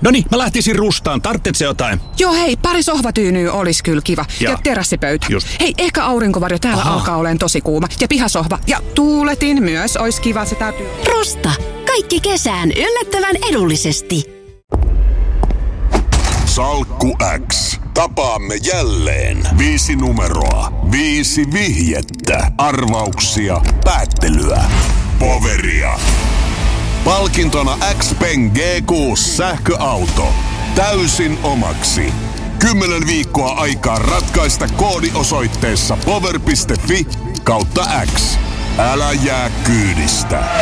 Noniin, mä lähtisin rustaan. Tarvitsetko jotain? Joo hei, pari sohvatyynyä olisi kyllä kiva. Ja terassipöytä. Just. Hei, ehkä aurinkovarjo. Täällä alkaa olemaan tosi kuuma. Ja pihasohva. Ja tuuletin myös. Olisi kiva, se täytyy. Rusta. Kaikki kesään yllättävän edullisesti. Salkku X. Tapaamme jälleen. 5 numeroa. 5 vihjettä. Arvauksia. Päättelyä. Poveria. Palkintona Xpeng G6 sähköauto. Täysin omaksi. 10 viikkoa aikaa ratkaista koodi osoitteessa power.fi/X. Älä jää kyydistä.